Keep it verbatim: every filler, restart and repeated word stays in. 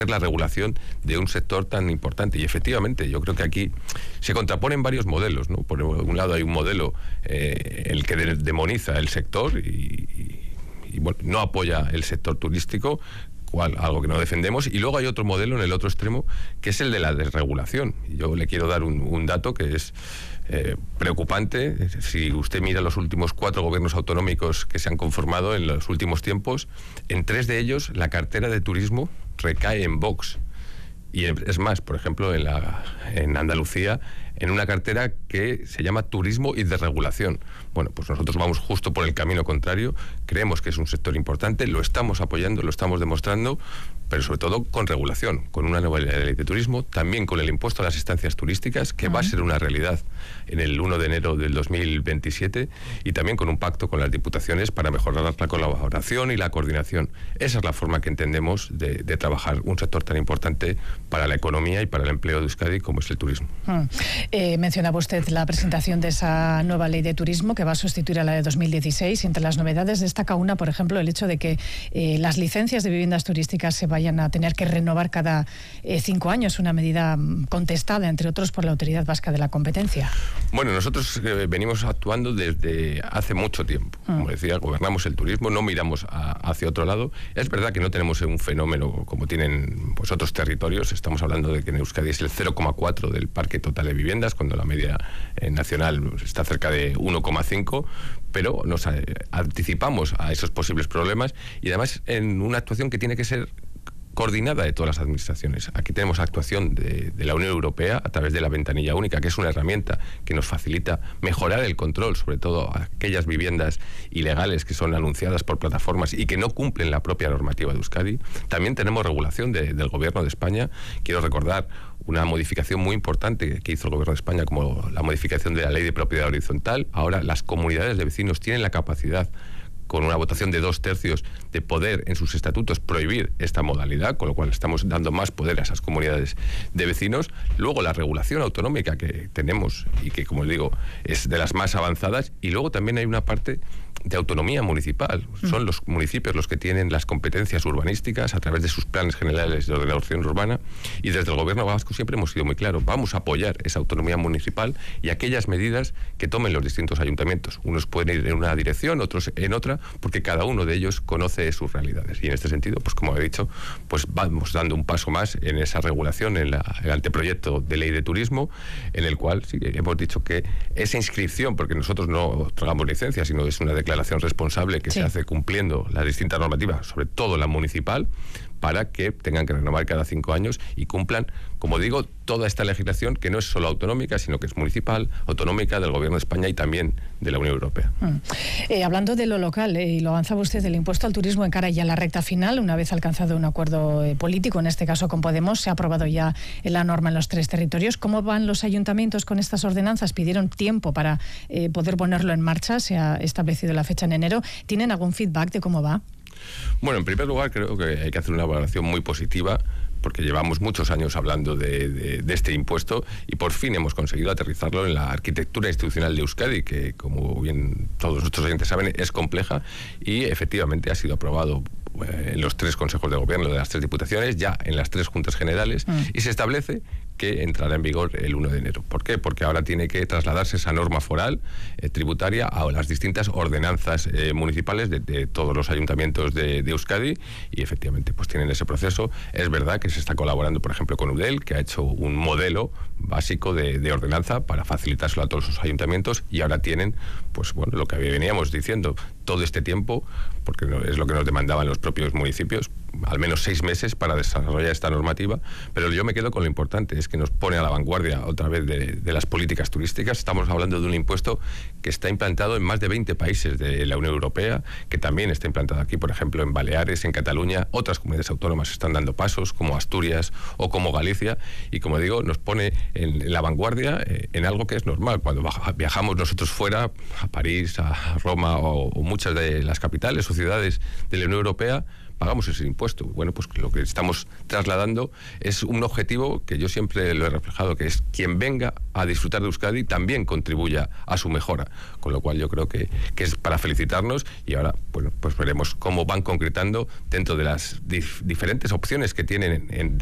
la regulación de un sector tan importante. Y efectivamente, yo creo que aquí se contraponen varios modelos, ¿no? Por un lado hay un modelo eh, el que demoniza el sector y, y, y bueno, no apoya el sector turístico, cual, algo que no defendemos, y luego hay otro modelo en el otro extremo, que es el de la desregulación. Y yo le quiero dar un, un dato que es eh, preocupante. Si usted mira los últimos cuatro gobiernos autonómicos que se han conformado en los últimos tiempos, en tres de ellos la cartera de turismo recae en Vox. Y es más, por ejemplo, en, la, en Andalucía, en una cartera que se llama Turismo y Desregulación. Bueno, pues nosotros vamos justo por el camino contrario. Creemos que es un sector importante, lo estamos apoyando, lo estamos demostrando, pero sobre todo con regulación, con una nueva ley de turismo, también con el impuesto a las estancias turísticas, que uh-huh. va a ser una realidad en el uno de enero del dos mil veintisiete, y también con un pacto con las diputaciones para mejorar la colaboración y la coordinación. Esa es la forma que entendemos de, de trabajar un sector tan importante para la economía y para el empleo de Euskadi como es el turismo. Uh-huh. Eh, mencionaba usted la presentación de esa nueva ley de turismo que va a sustituir a la de dos mil dieciséis, y entre las novedades destaca una, por ejemplo, el hecho de que eh, las licencias de viviendas turísticas se vayan a tener que renovar cada eh, cinco años, una medida contestada, entre otros, por la Autoridad Vasca de la Competencia. Bueno, nosotros eh, venimos actuando desde hace mucho tiempo. Como decía, gobernamos el turismo, no miramos a, hacia otro lado. Es verdad que no tenemos un fenómeno como tienen pues, otros territorios. Estamos hablando de que en Euskadi es el cero coma cuatro del parque total de viviendas, cuando la media eh, nacional está cerca de uno coma cinco, pero nos eh, anticipamos a esos posibles problemas, y además en una actuación que tiene que ser coordinada de todas las administraciones. Aquí tenemos actuación de, de la Unión Europea a través de la ventanilla única, que es una herramienta que nos facilita mejorar el control, sobre todo a aquellas viviendas ilegales que son anunciadas por plataformas y que no cumplen la propia normativa de Euskadi. También tenemos regulación de, del Gobierno de España. Quiero recordar una modificación muy importante que hizo el Gobierno de España, como la modificación de la Ley de Propiedad Horizontal. Ahora las comunidades de vecinos tienen la capacidad, con una votación de dos tercios, de poder en sus estatutos prohibir esta modalidad, con lo cual estamos dando más poder a esas comunidades de vecinos. Luego la regulación autonómica que tenemos y que, como digo, es de las más avanzadas, y luego también hay una parte de autonomía municipal. Son los municipios los que tienen las competencias urbanísticas a través de sus planes generales de ordenación urbana, y desde el Gobierno vasco siempre hemos sido muy claros: vamos a apoyar esa autonomía municipal y aquellas medidas que tomen los distintos ayuntamientos. Unos pueden ir en una dirección, otros en otra, porque cada uno de ellos conoce sus realidades, y en este sentido, pues como he dicho, pues vamos dando un paso más en esa regulación, en la, el anteproyecto de ley de turismo, en el cual sí hemos dicho que esa inscripción, porque nosotros no tragamos licencias, sino es una declaración responsable que sí se hace cumpliendo las distintas normativas, sobre todo la municipal, para que tengan que renovar cada cinco años y cumplan, como digo, toda esta legislación, que no es solo autonómica, sino que es municipal, autonómica, del Gobierno de España y también de la Unión Europea. Mm. Eh, hablando de lo local, eh, y lo avanzaba usted, del impuesto al turismo en cara ya a la recta final, una vez alcanzado un acuerdo eh, político, en este caso con Podemos, se ha aprobado ya la norma en los tres territorios. ¿Cómo van los ayuntamientos con estas ordenanzas? ¿Pidieron tiempo para eh, poder ponerlo en marcha? Se ha establecido la fecha en enero. ¿Tienen algún feedback de cómo va? Bueno, en primer lugar, creo que hay que hacer una valoración muy positiva, porque llevamos muchos años hablando de, de, de este impuesto, y por fin hemos conseguido aterrizarlo en la arquitectura institucional de Euskadi, que, como bien todos nuestros oyentes saben, es compleja, y efectivamente ha sido aprobado en los tres consejos de gobierno de las tres diputaciones, ya en las tres juntas generales, mm. y se establece que entrará en vigor el uno de enero. ¿Por qué? Porque ahora tiene que trasladarse esa norma foral eh, tributaria a las distintas ordenanzas eh, municipales de, de todos los ayuntamientos de, de Euskadi, y efectivamente pues tienen ese proceso. Es verdad que se está colaborando, por ejemplo, con Eudel, que ha hecho un modelo básico de, de ordenanza para facilitárselo a todos los ayuntamientos, y ahora tienen, pues bueno, lo que veníamos diciendo todo este tiempo, porque es lo que nos demandaban los propios municipios, al menos seis meses para desarrollar esta normativa. Pero yo me quedo con lo importante, es que nos pone a la vanguardia otra vez de, de las políticas turísticas. Estamos hablando de un impuesto que está implantado en más de veinte países de la Unión Europea, que también está implantado aquí, por ejemplo, en Baleares, en Cataluña. Otras comunidades autónomas están dando pasos, como Asturias o como Galicia, y como digo, nos pone en, en la vanguardia eh, en algo que es normal. Cuando viajamos nosotros fuera, a París, a Roma o, o muchas de las capitales o ciudades de la Unión Europea, pagamos ese impuesto. Bueno, pues lo que estamos trasladando es un objetivo que yo siempre lo he reflejado, que es quien venga a disfrutar de Euskadi también contribuya a su mejora, con lo cual yo creo que, que es para felicitarnos, y ahora, bueno, pues veremos cómo van concretando dentro de las dif- diferentes opciones que tienen en, en